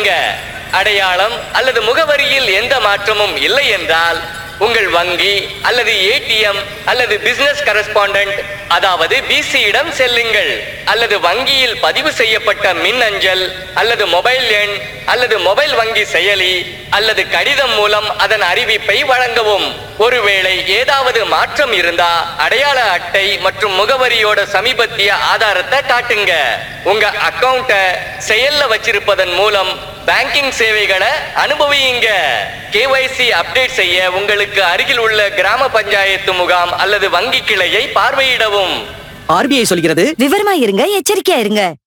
பண்ணுங்க. அடையாளம் அல்லது முகவரியில் எந்த மாற்றமும் இல்லை என்றால் உங்கள் வங்கி அல்லது ஏடிஎம் அல்லது பிசினஸ் கரஸ்பாண்டன்ட் அதாவது பிசியிடம் செல்லுங்கள். அல்லது வங்கியில் பதிவு செய்யப்பட்ட மின்னஞ்சல் அல்லது மொபைல் எண் அல்லது மொபைல் வங்கி செயலி அல்லது கடிதம் மூலம் அதன் அறிவிப்பை வழங்கவும். ஒருவேளை ஏதாவது மாற்றம் இருந்தா அடையாள அட்டை மற்றும் முகவரியோட சமீபத்திய ஆதாரத்தை காட்டுங்க. உங்க அக்கவுண்ட செயல்ல வச்சிருப்பதன் மூலம் பேங்கிங் சேவைகளை அனுபவியுங்க. கேஒய்சி அப்டேட் செய்ய உங்களுக்கு அருகில் உள்ள கிராம பஞ்சாயத்து முகாம் அல்லது வங்கி கிளையை பார்வையிடவும். ஆர்பிஐ சொல்கிறது, விவரமா இருங்க, எச்சரிக்கையா இருங்க.